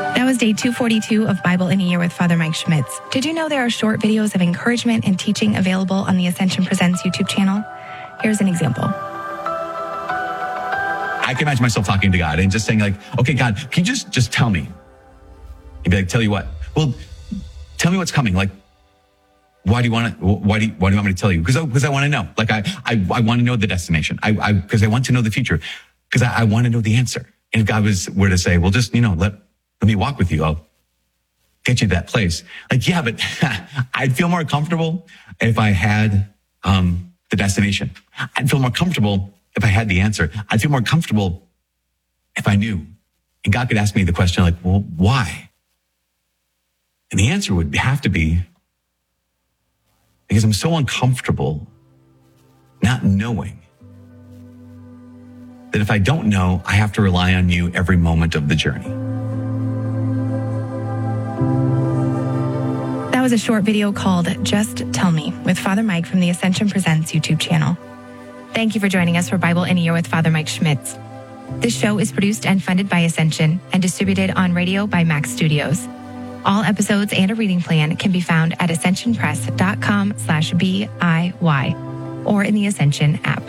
That was day 242 of Bible in a Year with Father Mike Schmitz. Did you know there are short videos of encouragement and teaching available on the Ascension Presents YouTube channel? Here's an example. I can imagine myself talking to God and just saying like, okay, God, can you just tell me? He'd be like, tell you what? Well, tell me what's coming. Like, why do you want me to tell you? Because I want to know. Like, I want to know the destination. Because I want to know the future. Because I want to know the answer. And if God were to say, well, just, let me walk with you. I'll get you to that place. Like, yeah, but I'd feel more comfortable if I had the destination. I'd feel more comfortable if I had the answer. I'd feel more comfortable if I knew. And God could ask me the question like, well, why? And the answer would have to be, because I'm so uncomfortable not knowing that if I don't know, I have to rely on you every moment of the journey. That was a short video called Just Tell Me with Father Mike from the Ascension Presents YouTube channel. Thank you for joining us for Bible in a Year with Father Mike Schmitz. This show is produced and funded by Ascension and distributed on radio by Max Studios. All episodes and a reading plan can be found at ascensionpress.com/BIY or in the Ascension app.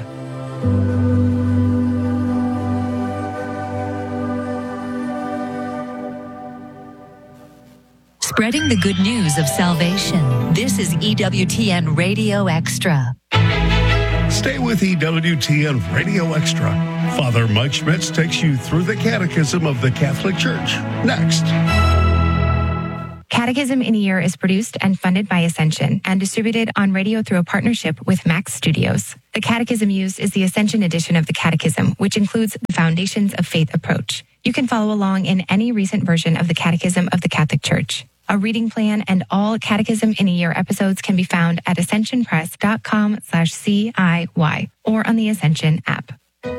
Spreading the good news of salvation. This is EWTN Radio Extra. Stay with EWTN Radio Extra. Father Mike Schmitz takes you through the Catechism of the Catholic Church. Next. Catechism in a Year is produced and funded by Ascension and distributed on radio through a partnership with Max Studios. The catechism used is the Ascension edition of the Catechism, which includes the Foundations of Faith approach. You can follow along in any recent version of the Catechism of the Catholic Church. A reading plan and all Catechism in a Year episodes can be found at ascensionpress.com/CIY or on the Ascension app.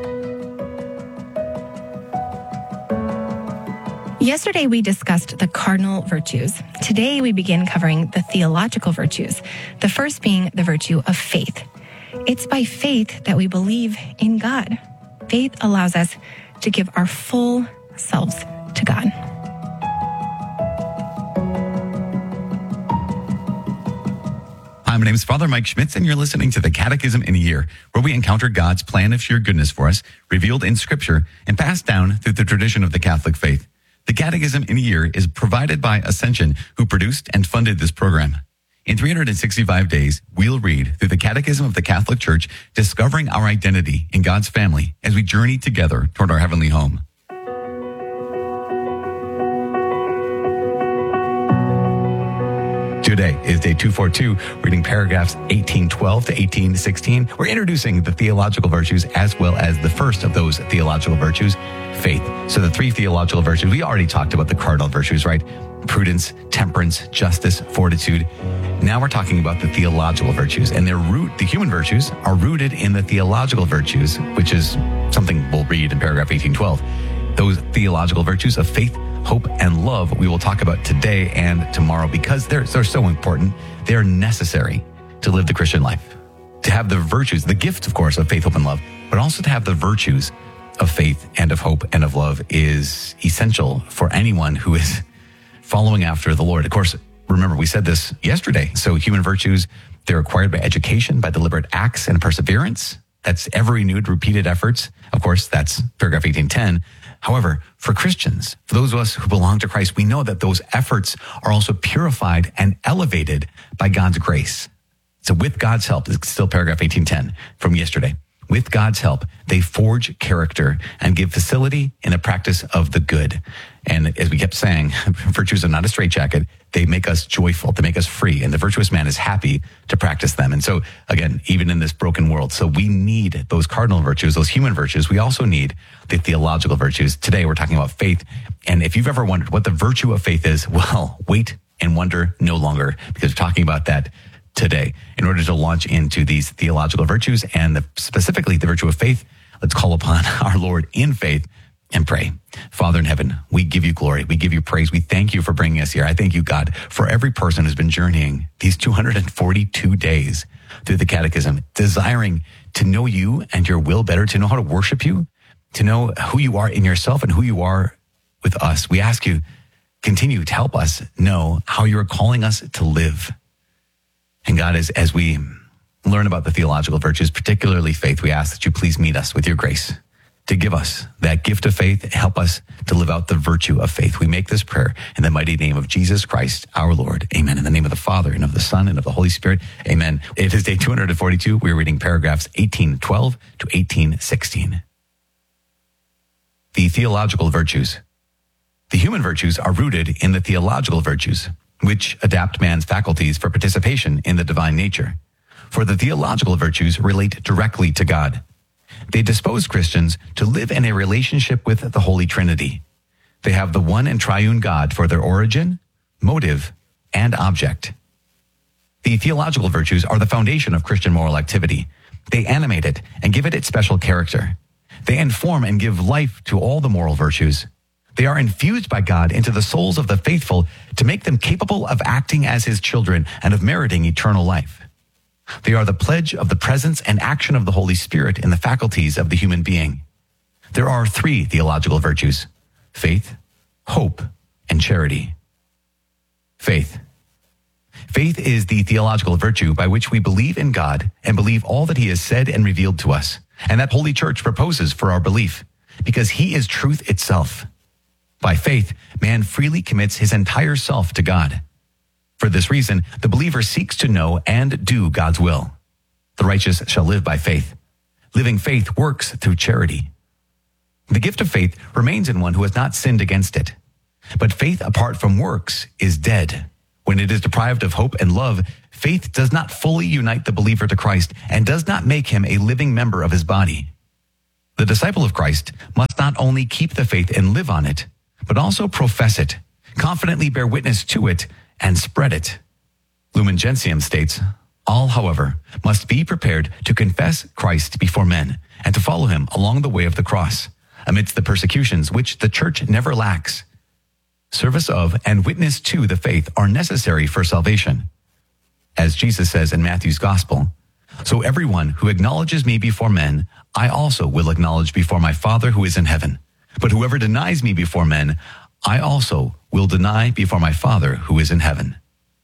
Yesterday, we discussed the cardinal virtues. Today, we begin covering the theological virtues, the first being the virtue of faith. It's by faith that we believe in God. Faith allows us to give our full selves to God. Hi, my name is Father Mike Schmitz, and you're listening to the Catechism in a Year, where we encounter God's plan of sheer goodness for us, revealed in Scripture and passed down through the tradition of the Catholic faith. The Catechism in a Year is provided by Ascension, who produced and funded this program. In 365 days, we'll read through the Catechism of the Catholic Church, discovering our identity in God's family as we journey together toward our heavenly home. Today is day 242, reading paragraphs 1812 to 1816. We're introducing the theological virtues as well as the first of those theological virtues, faith. So the three theological virtues, we already talked about the cardinal virtues, right? Prudence, temperance, justice, fortitude. Now we're talking about the theological virtues, and the human virtues are rooted in the theological virtues, which is something we'll read in paragraph 1812. Those theological virtues of faith, hope, and love we will talk about today and tomorrow because they're so important. They're necessary to live the Christian life. To have the virtues, the gift, of course, of faith, hope, and love, but also to have the virtues of faith and of hope and of love is essential for anyone who is following after the Lord. Of course, remember, we said this yesterday. So human virtues, they're acquired by education, by deliberate acts and perseverance. That's ever renewed, repeated efforts. Of course, that's paragraph 1810. However, for Christians, for those of us who belong to Christ, we know that those efforts are also purified and elevated by God's grace. So with God's help, it's still paragraph 1810 from yesterday. With God's help, they forge character and give facility in the practice of the good. And as we kept saying, virtues are not a straitjacket. They make us joyful. They make us free. And the virtuous man is happy to practice them. And so, again, even in this broken world, so we need those cardinal virtues, those human virtues. We also need the theological virtues. Today, we're talking about faith. And if you've ever wondered what the virtue of faith is, well, wait and wonder no longer, because we're talking about that today. In order to launch into these theological virtues and specifically the virtue of faith, let's call upon our Lord in faith and pray. Father in heaven, we give you glory. We give you praise. We thank you for bringing us here. I thank you, God, for every person who's been journeying these 242 days through the catechism, desiring to know you and your will better, to know how to worship you, to know who you are in yourself and who you are with us. We ask you continue to help us know how you're calling us to live. And God, as we learn about the theological virtues, particularly faith, we ask that you please meet us with your grace to give us that gift of faith, help us to live out the virtue of faith. We make this prayer in the mighty name of Jesus Christ, our Lord. Amen. In the name of the Father, and of the Son, and of the Holy Spirit. Amen. It is day 242. We're reading paragraphs 1812 to 1816. The theological virtues. The human virtues are rooted in the theological virtues, which adapt man's faculties for participation in the divine nature. For the theological virtues relate directly to God. They dispose Christians to live in a relationship with the Holy Trinity. They have the one and triune God for their origin, motive, and object. The theological virtues are the foundation of Christian moral activity. They animate it and give it its special character. They inform and give life to all the moral virtues. They are infused by God into the souls of the faithful to make them capable of acting as his children and of meriting eternal life. They are the pledge of the presence and action of the Holy Spirit in the faculties of the human being. There are 3 theological virtues: faith, hope, and charity. Faith. Faith is the theological virtue by which we believe in God and believe all that he has said and revealed to us, and that Holy Church proposes for our belief, because he is truth itself. By faith, man freely commits his entire self to God. For this reason, the believer seeks to know and do God's will. The righteous shall live by faith. Living faith works through charity. The gift of faith remains in one who has not sinned against it. But faith apart from works is dead. When it is deprived of hope and love, faith does not fully unite the believer to Christ and does not make him a living member of his body. The disciple of Christ must not only keep the faith and live on it, but also profess it, confidently bear witness to it, and spread it. Lumen Gentium states, all, however, must be prepared to confess Christ before men and to follow him along the way of the cross, amidst the persecutions which the church never lacks. Service of and witness to the faith are necessary for salvation. As Jesus says in Matthew's Gospel, so everyone who acknowledges me before men, I also will acknowledge before my Father who is in heaven. But whoever denies me before men, I also will deny before my Father who is in heaven.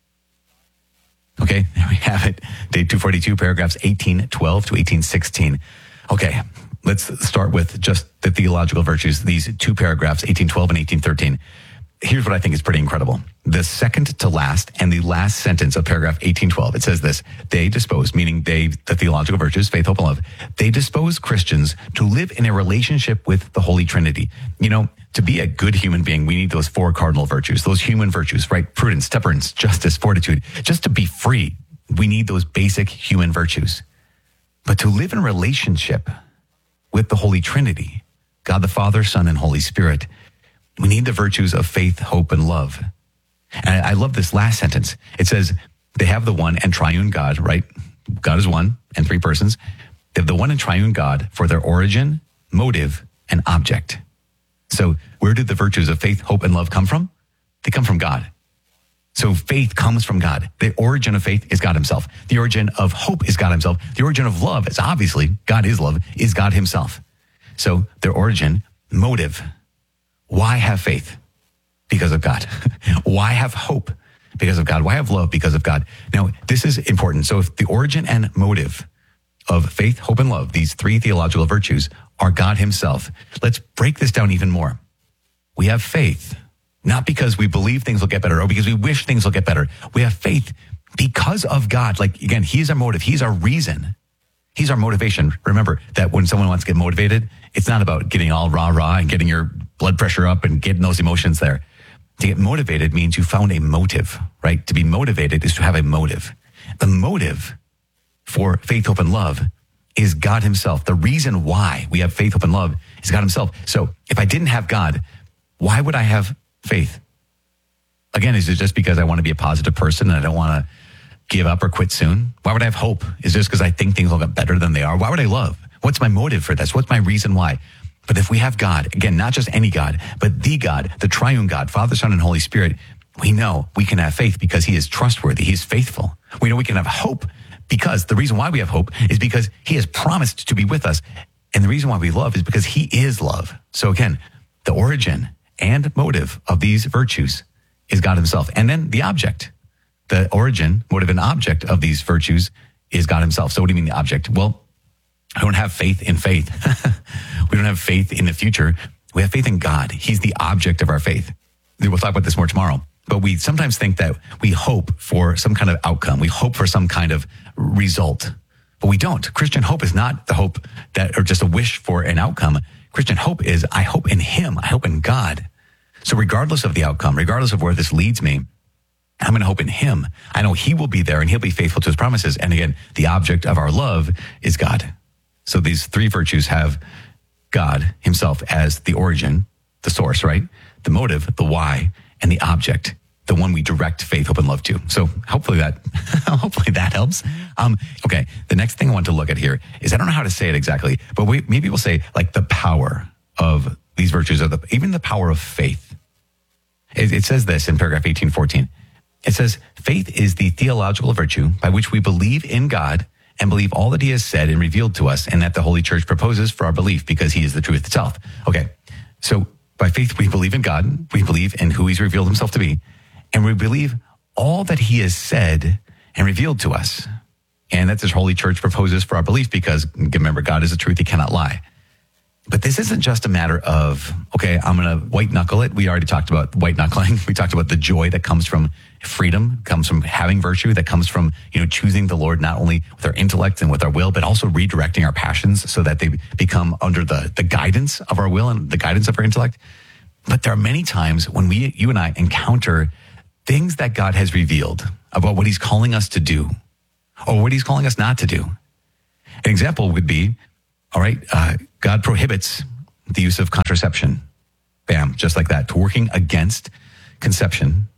Okay, there we have it. Day 242, paragraphs 1812 to 1816. Okay, let's start with just the theological virtues, these 2 paragraphs, 1812 and 1813. Here's what I think is pretty incredible. The second to last and the last sentence of paragraph 1812, it says this: they dispose, meaning they, the theological virtues, faith, hope, and love, they dispose Christians to live in a relationship with the Holy Trinity. You know, to be a good human being, we need those 4 cardinal virtues, those human virtues, right? Prudence, temperance, justice, fortitude. Just to be free, we need those basic human virtues. But to live in relationship with the Holy Trinity, God the Father, Son, and Holy Spirit, we need the virtues of faith, hope, and love. And I love this last sentence. It says, they have the one and triune God, right? God is one and 3 persons. They have the one and triune God for their origin, motive, and object. So where did the virtues of faith, hope, and love come from? They come from God. So faith comes from God. The origin of faith is God himself. The origin of hope is God himself. The origin of love is obviously, God is love, is God himself. So their origin, motive. Why have faith? Because of God. Why have hope? Because of God. Why have love? Because of God. Now, this is important. So if the origin and motive of faith, hope, and love, these 3 theological virtues, are God himself, let's break this down even more. We have faith, not because we believe things will get better or because we wish things will get better. We have faith because of God. Like, again, he's our motive. He's our reason. He's our motivation. Remember that when someone wants to get motivated, it's not about getting all rah-rah and getting your blood pressure up and getting those emotions there. To get motivated means you found a motive, right? To be motivated is to have a motive. The motive for faith, hope, and love is God himself. The reason why we have faith, hope, and love is God himself. So if I didn't have God, why would I have faith? Again, is it just because I want to be a positive person and I don't want to give up or quit soon? Why would I have hope? Is it just because I think things will get better than they are? Why would I love? What's my motive for this? What's my reason why? But if we have God, again, not just any God, but the God, the triune God, Father, Son, and Holy Spirit, we know we can have faith because he is trustworthy. He is faithful. We know we can have hope because the reason why we have hope is because he has promised to be with us. And the reason why we love is because he is love. So again, the origin and motive of these virtues is God himself. And then the object, the origin, motive, and object of these virtues is God himself. So what do you mean the object? Well, I don't have faith in faith. We don't have faith in the future. We have faith in God. He's the object of our faith. We'll talk about this more tomorrow. But we sometimes think that we hope for some kind of outcome. We hope for some kind of result. But we don't. Christian hope is not the hope that, or just a wish for an outcome. Christian hope is, I hope in him. I hope in God. So regardless of the outcome, regardless of where this leads me, I'm going to hope in him. I know he will be there and he'll be faithful to his promises. And again, the object of our love is God. So these three virtues have God himself as the origin, the source, right? The motive, the why, and the object, the one we direct faith, hope, and love to. So hopefully that helps. Okay, the next thing I want to look at here is, I don't know how to say it exactly, but maybe we'll say like the power of these virtues, or even the power of faith. It says this in paragraph 1814. It says, faith is the theological virtue by which we believe in God and believe all that he has said and revealed to us, and that the Holy Church proposes for our belief, because he is the truth itself. Okay, so by faith, we believe in God, we believe in who he's revealed himself to be, and we believe all that he has said and revealed to us. And that this Holy Church proposes for our belief, because remember, God is the truth, he cannot lie. But this isn't just a matter of, okay, I'm going to white knuckle it. We already talked about white knuckling. We talked about the joy that comes from freedom, comes from having virtue, that comes from, choosing the Lord, not only with our intellect and with our will, but also redirecting our passions so that they become under the guidance of our will and the guidance of our intellect. But there are many times when you and I encounter things that God has revealed about what he's calling us to do, or what he's calling us not to do. An example would be, all right, God prohibits the use of contraception. Bam, just like that. Working against conception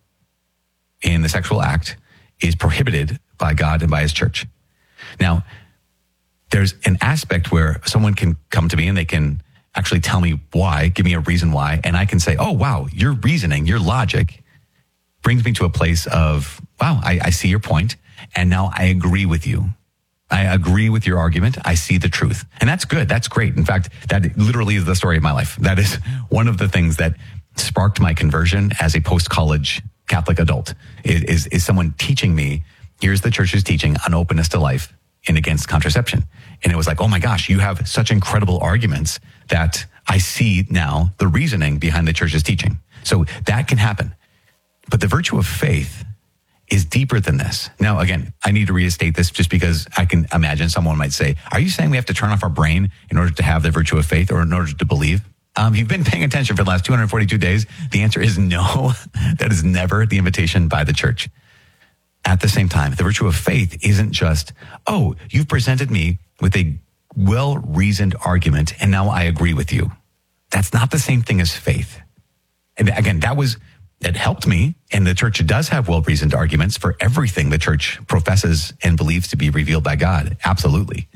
in the sexual act is prohibited by God and by his church. Now, there's an aspect where someone can come to me and they can actually tell me why, give me a reason why, and I can say, oh, wow, your reasoning, your logic brings me to a place of, wow, I see your point, and now I agree with you. I agree with your argument. I see the truth. And that's good. That's great. In fact, that literally is the story of my life. That is one of the things that sparked my conversion as a post-college Catholic adult, is someone teaching me, here's the church's teaching on openness to life and against contraception. And it was like, oh my gosh, you have such incredible arguments that I see now the reasoning behind the church's teaching. So that can happen. But the virtue of faith is deeper than this. Now, again, I need to restate this just because I can imagine someone might say, are you saying we have to turn off our brain in order to have the virtue of faith, or in order to believe? If you've been paying attention for the last 242 days, the answer is no. That is never the invitation by the church. At the same time, the virtue of faith isn't just, oh, you've presented me with a well-reasoned argument and now I agree with you. That's not the same thing as faith. And again, that helped me, and the church does have well-reasoned arguments for everything the church professes and believes to be revealed by God. Absolutely.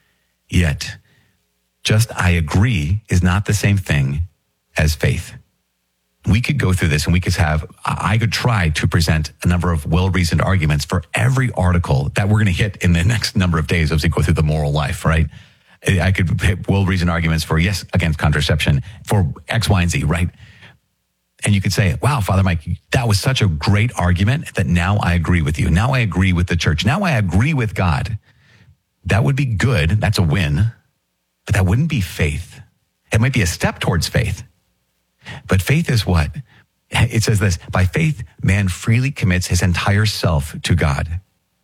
Yet, just I agree is not the same thing as faith. We could go through this and I could try to present a number of well-reasoned arguments for every article that we're going to hit in the next number of days as we go through the moral life, right? I could hit well-reasoned arguments for, yes, against contraception, for X, Y, and Z, right? And you could say, wow, Father Mike, that was such a great argument that now I agree with you. Now I agree with the church. Now I agree with God. That would be good. That's a win. But that wouldn't be faith. It might be a step towards faith. But faith is what? It says this, by faith, man freely commits his entire self to God.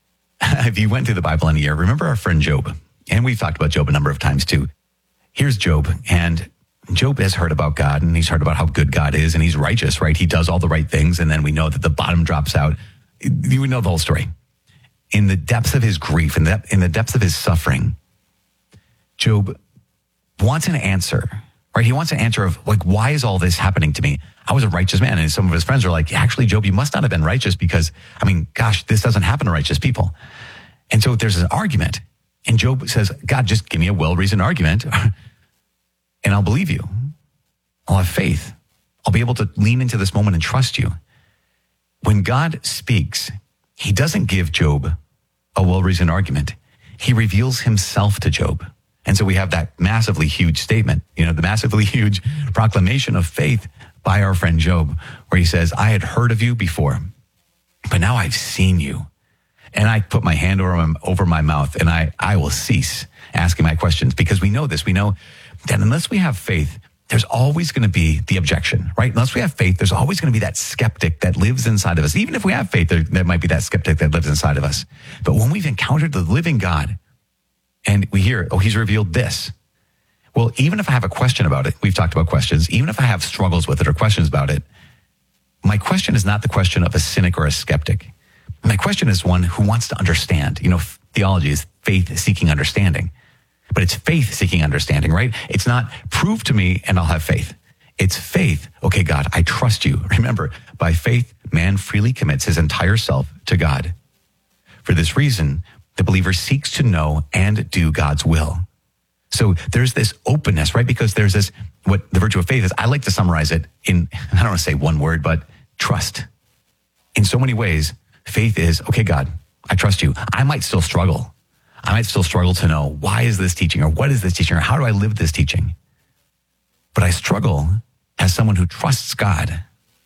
If you went through the Bible in a year, remember our friend Job. And we've talked about Job a number of times too. Here's Job, and Job has heard about God, and he's heard about how good God is, and he's righteous, right? He does all the right things, and then we know that the bottom drops out. You know the whole story. In the depths of his grief, in the depths of his suffering, Job wants an answer, right? He wants an answer of, like, why is all this happening to me? I was a righteous man. And some of his friends are like, actually, Job, you must not have been righteous because, gosh, this doesn't happen to righteous people. And so there's an argument. And Job says, God, just give me a well-reasoned argument and I'll believe you. I'll have faith. I'll be able to lean into this moment and trust you. When God speaks, he doesn't give Job a well-reasoned argument. He reveals himself to Job. And so we have that massively huge statement, the massively huge proclamation of faith by our friend Job, where he says, I had heard of you before, but now I've seen you. And I put my hand over my mouth, and I will cease asking my questions, because we know this. We know that unless we have faith, there's always going to be the objection, right? Unless we have faith, there's always going to be that skeptic that lives inside of us. Even if we have faith, there might be that skeptic that lives inside of us. But when we've encountered the living God and we hear, oh, he's revealed this. Well, even if I have a question about it, we've talked about questions, even if I have struggles with it or questions about it, my question is not the question of a cynic or a skeptic. My question is one who wants to understand. You know, theology is faith-seeking understanding. But it's faith-seeking understanding, right? It's not prove to me and I'll have faith. It's faith. Okay, God, I trust you. Remember, by faith, man freely commits his entire self to God. For this reason, the believer seeks to know and do God's will. So there's this openness, right? Because there's this, what the virtue of faith is, I like to summarize it in, I don't want to say one word, but trust. In so many ways, faith is, okay, God, I trust you. I might still struggle. I might still struggle to know, why is this teaching, or what is this teaching, or how do I live this teaching? But I struggle as someone who trusts God.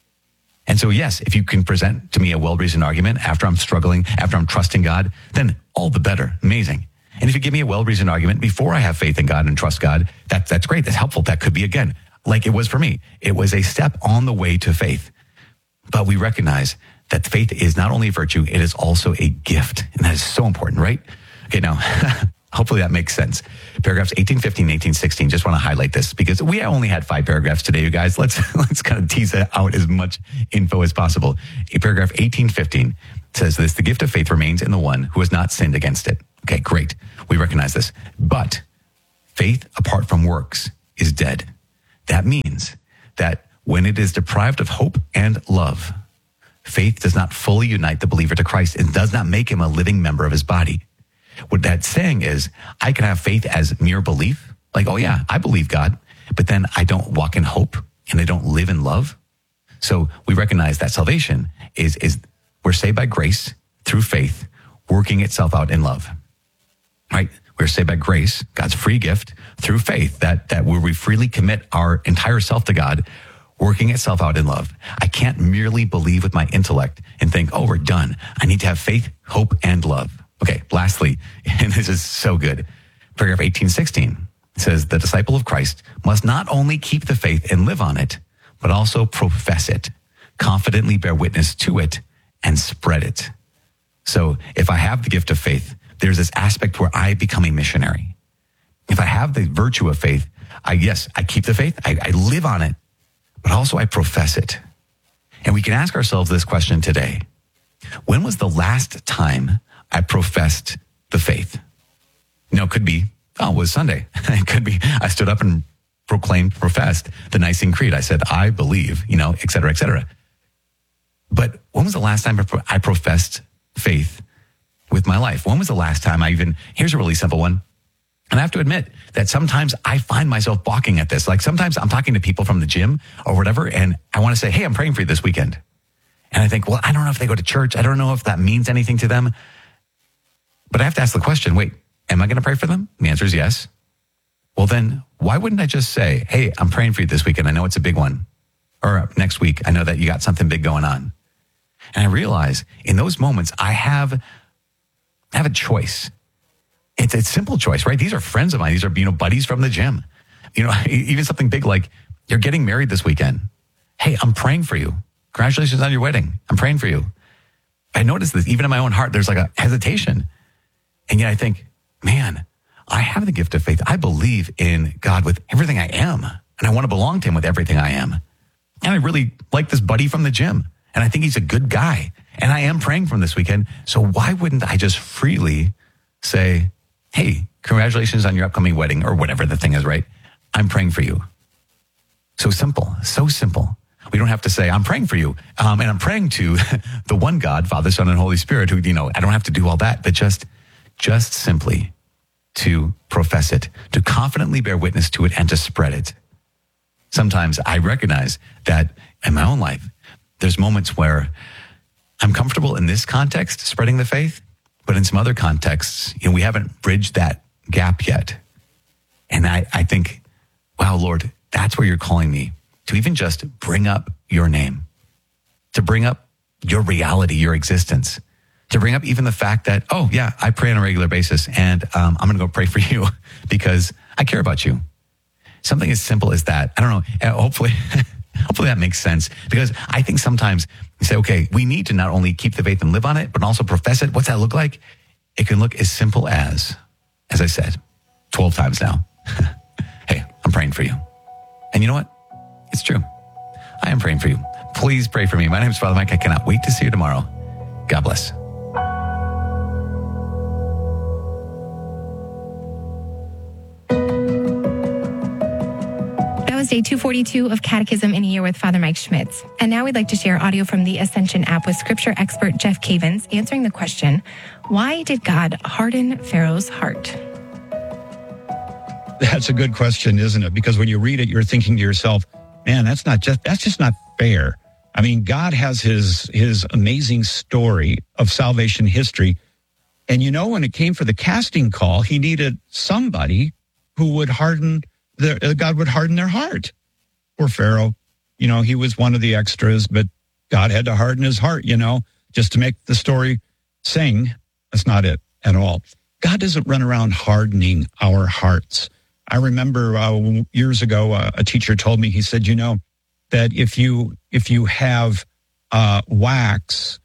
And so, yes, if you can present to me a well-reasoned argument after I'm struggling, after I'm trusting God, then all the better. Amazing. And if you give me a well-reasoned argument before I have faith in God and trust God, that's great. That's helpful. That could be, again, like it was for me. It was a step on the way to faith. But we recognize that faith is not only a virtue, it is also a gift. And that is so important, right? Okay, now, hopefully that makes sense. Paragraphs 18, 15, 18, 16. Just want to highlight this because we only had 5 paragraphs today, you guys. Let's kind of tease out as much info as possible. Paragraph 18, 15 says this: the gift of faith remains in the one who has not sinned against it. Okay, great. We recognize this. But faith apart from works is dead. That means that when it is deprived of hope and love, faith does not fully unite the believer to Christ and does not make him a living member of his body. What that's saying is, I can have faith as mere belief. Like, oh yeah, I believe God, but then I don't walk in hope and I don't live in love. So we recognize that salvation is we're saved by grace through faith, working itself out in love, right? We're saved by grace, God's free gift, through faith, that where we freely commit our entire self to God, working itself out in love. I can't merely believe with my intellect and think, oh, we're done. I need to have faith, hope, and love. Okay, lastly, and this is so good, paragraph 18:16 says, the disciple of Christ must not only keep the faith and live on it, but also profess it, confidently bear witness to it, and spread it. So if I have the gift of faith, there's this aspect where I become a missionary. If I have the virtue of faith, I keep the faith, I live on it, but also I profess it. And we can ask ourselves this question today: when was the last time I professed the faith? You know, it could be, it was Sunday. It could be, I stood up and professed the Nicene Creed. I said, I believe, et cetera, et cetera. But when was the last time I professed faith with my life? When was the last time here's a really simple one. And I have to admit that sometimes I find myself balking at this. Like sometimes I'm talking to people from the gym or whatever, and I want to say, hey, I'm praying for you this weekend. And I think, well, I don't know if they go to church. I don't know if that means anything to them. But I have to ask the question, wait, am I going to pray for them? And the answer is yes. Well, then why wouldn't I just say, hey, I'm praying for you this weekend. I know it's a big one. Or next week, I know that you got something big going on. And I realize in those moments, I have a choice. It's a simple choice, right? These are friends of mine. These are, buddies from the gym. Even something big like you're getting married this weekend. Hey, I'm praying for you. Congratulations on your wedding. I'm praying for you. I noticed this, even in my own heart, there's like a hesitation. And yet I think, man, I have the gift of faith. I believe in God with everything I am. And I want to belong to him with everything I am. And I really like this buddy from the gym. And I think he's a good guy. And I am praying for him this weekend. So why wouldn't I just freely say, hey, congratulations on your upcoming wedding, or whatever the thing is, right? I'm praying for you. So simple, so simple. We don't have to say, I'm praying for you. And I'm praying to the one God, Father, Son, and Holy Spirit, who, I don't have to do all that, but just simply to profess it, to confidently bear witness to it, and to spread it. Sometimes I recognize that in my own life, there's moments where I'm comfortable in this context, spreading the faith, but in some other contexts, we haven't bridged that gap yet. And I think, wow, Lord, that's where you're calling me to even just bring up your name, to bring up your reality, your existence, to bring up even the fact that, oh yeah, I pray on a regular basis and I'm going to go pray for you because I care about you. Something as simple as that. I don't know. Hopefully that makes sense, because I think sometimes you say, okay, we need to not only keep the faith and live on it, but also profess it. What's that look like? It can look as simple as I said, 12 times now. Hey, I'm praying for you. And you know what? It's true. I am praying for you. Please pray for me. My name is Father Mike. I cannot wait to see you tomorrow. God bless. That was day 242 of Catechism in a Year with Father Mike Schmitz. And now we'd like to share audio from the Ascension app with scripture expert Jeff Cavins answering the question, why did God harden Pharaoh's heart? That's a good question, isn't it? Because when you read it, you're thinking to yourself, man, that's just not fair. I mean, God has his amazing story of salvation history. And you know, when it came for the casting call, he needed somebody who would God would harden their heart. Poor Pharaoh. You know, he was one of the extras, but God had to harden his heart, just to make the story sing. That's not it at all. God doesn't run around hardening our hearts. I remember years ago, a teacher told me, he said, that if you have wax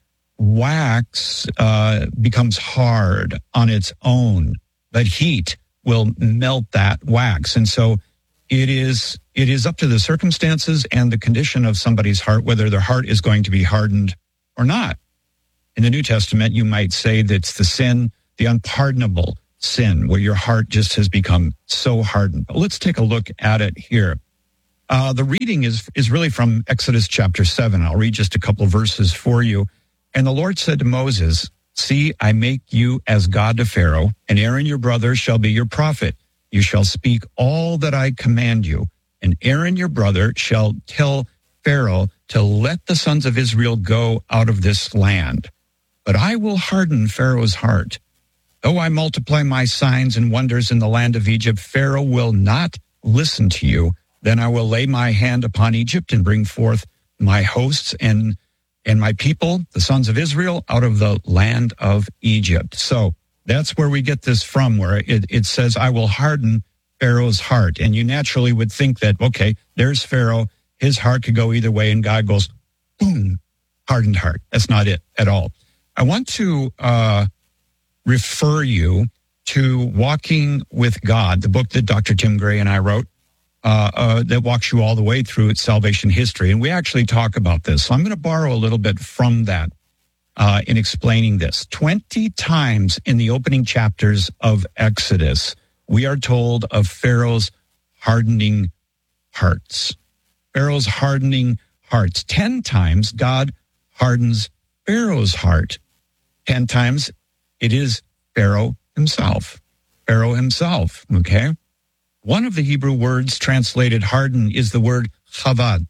becomes hard on its own, but heat will melt that wax. And so it is up to the circumstances and the condition of somebody's heart, whether their heart is going to be hardened or not. In the New Testament, you might say that's the sin, the unpardonable sin, where your heart just has become so hardened. But let's take a look at it here. The reading is really from Exodus chapter 7. I'll read just a couple of verses for you. And the Lord said to Moses, "See, I make you as God to Pharaoh, and Aaron your brother shall be your prophet. You shall speak all that I command you, and Aaron your brother shall tell Pharaoh to let the sons of Israel go out of this land. But I will harden Pharaoh's heart. Though I multiply my signs and wonders in the land of Egypt, Pharaoh will not listen to you. Then I will lay my hand upon Egypt and bring forth my hosts and my people, the sons of Israel, out of the land of Egypt." So that's where we get this from, where it says, I will harden Pharaoh's heart. And you naturally would think that, okay, there's Pharaoh. His heart could go either way. And God goes, boom, hardened heart. That's not it at all. I want to refer you to Walking with God, the book that Dr. Tim Gray and I wrote, that walks you all the way through its salvation history. And we actually talk about this. So I'm going to borrow a little bit from that in explaining this. 20 times in the opening chapters of Exodus, we are told of Pharaoh's hardening hearts. Pharaoh's hardening hearts. 10 times God hardens Pharaoh's heart. 10 times it is Pharaoh himself. Pharaoh himself, okay? One of the Hebrew words translated harden is the word chavad,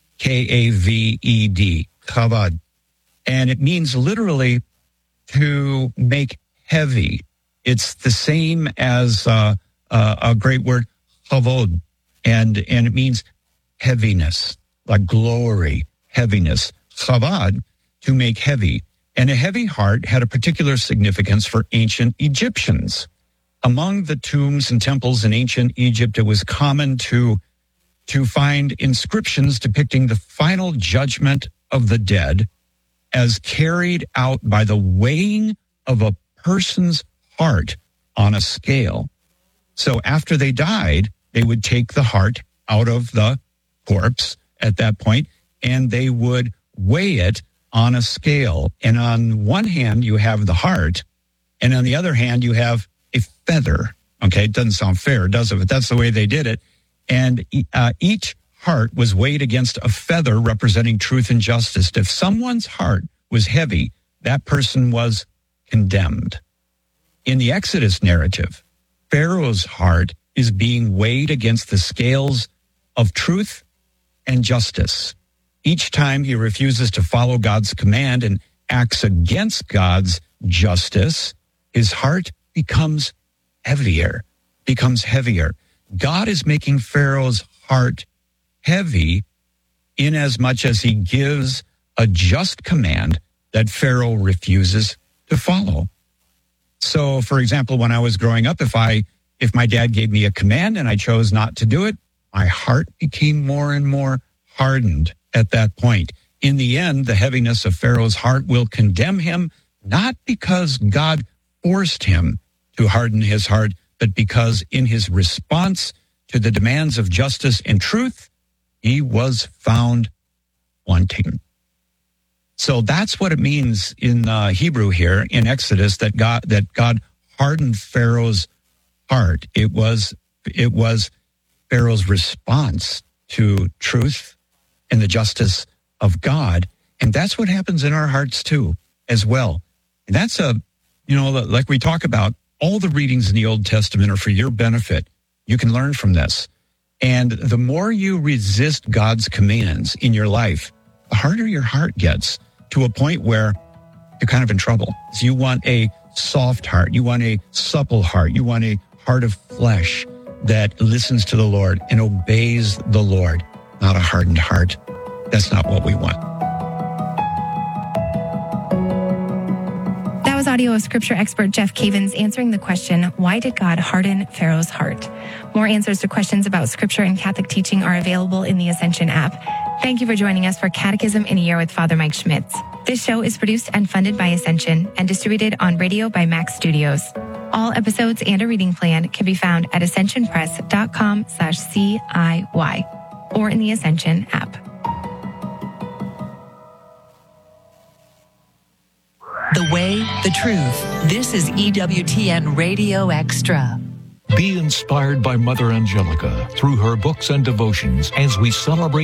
K-A-V-E-D, chavad. And it means literally to make heavy. It's the same as a great word, chavod, and it means heaviness, like glory, heaviness. Chavad, to make heavy. And a heavy heart had a particular significance for ancient Egyptians. Among the tombs and temples in ancient Egypt, it was common to find inscriptions depicting the final judgment of the dead as carried out by the weighing of a person's heart on a scale. So after they died, they would take the heart out of the corpse at that point, and they would weigh it on a scale. And on one hand, you have the heart, and on the other hand, you have a feather. Okay, it doesn't sound fair, does it? But that's the way they did it. And each heart was weighed against a feather representing truth and justice. If someone's heart was heavy, that person was condemned. In the Exodus narrative, Pharaoh's heart is being weighed against the scales of truth and justice. Each time he refuses to follow God's command and acts against God's justice, his heart becomes heavier. God is making Pharaoh's heart heavy inasmuch as he gives a just command that Pharaoh refuses to follow. So, for example, when I was growing up, if my dad gave me a command and I chose not to do it, my heart became more and more hardened at that point. In the end, the heaviness of Pharaoh's heart will condemn him, not because God forced him to harden his heart, but because in his response to the demands of justice and truth, he was found wanting. So that's what it means in Hebrew here in Exodus, that God hardened Pharaoh's heart. It was Pharaoh's response to truth and the justice of God. And that's what happens in our hearts too, as well. And that's like we talk about, all the readings in the Old Testament are for your benefit. You can learn from this. And the more you resist God's commands in your life, the harder your heart gets, to a point where you're kind of in trouble. So you want a soft heart. You want a supple heart. You want a heart of flesh that listens to the Lord and obeys the Lord, not a hardened heart. That's not what we want. That was audio of scripture expert Jeff Cavins answering the question, why did God harden Pharaoh's heart? More answers to questions about scripture and Catholic teaching are available in the Ascension app. Thank you for joining us for Catechism in a Year with Father Mike Schmitz. This show is produced and funded by Ascension and distributed on radio by Max Studios. All episodes and a reading plan can be found at ascensionpress.com/CIY or in the Ascension app. The way, the truth. This is EWTN Radio Extra. Be inspired by Mother Angelica through her books and devotions as we celebrate